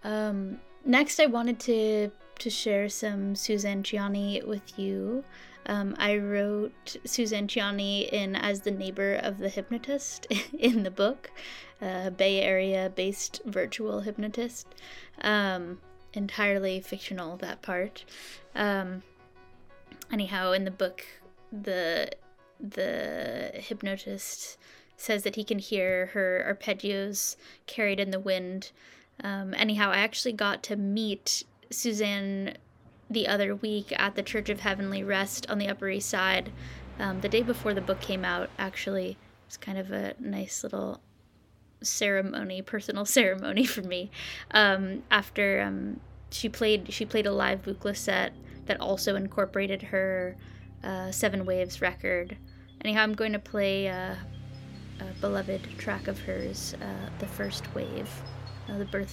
Next, I wanted to share some Suzanne Ciani with you. I wrote Suzanne Ciani in as the neighbor of the hypnotist in the book, Bay Area-based virtual hypnotist. Entirely fictional, that part. Anyhow, in the book, the hypnotist says that he can hear her arpeggios carried in the wind. Anyhow, I actually got to meet Suzanne the other week at the Church of Heavenly Rest on the Upper East Side, the day before the book came out, actually. It was kind of a nice little personal ceremony for me. After she played a live Buchla set that also incorporated her Seven Waves record. Anyhow, I'm going to play a beloved track of hers, The First Wave, the birth